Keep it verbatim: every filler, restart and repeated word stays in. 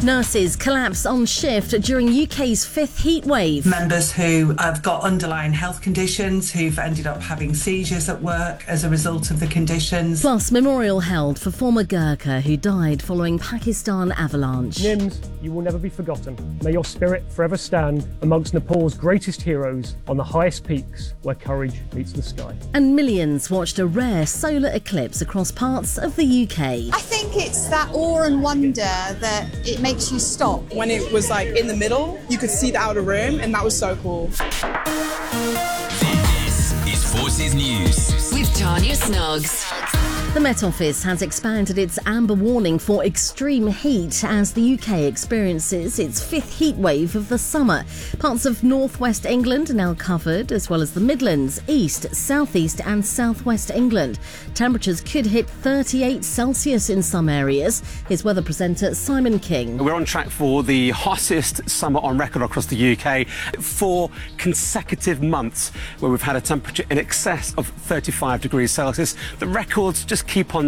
Nurses collapse on shift during U K's fifth heat wave. Members who have got underlying health conditions, who've ended up having seizures at work as a result of the conditions. Plus, memorial held for former Gurkha who died following Pakistan avalanche. Nims, you will never be forgotten. May your spirit forever stand amongst Nepal's greatest heroes on the highest peaks where courage meets the sky. And millions watched a rare solar eclipse across parts of the U K. I think it's that awe and wonder that it makes you stop. When it was like in the middle, you could see the outer rim, and that was so cool. This is Forces News with Tanya Snuggs. The Met Office has expanded its amber warning for extreme heat as the U K experiences its fifth heat wave of the summer. Parts of northwest England are now covered, as well as the Midlands, east, southeast and southwest England. Temperatures could hit thirty-eight Celsius in some areas. Here's weather presenter Simon King. We're on track for the hottest summer on record across the U K. Four consecutive months where we've had a temperature in excess of thirty-five degrees Celsius. The records just keep on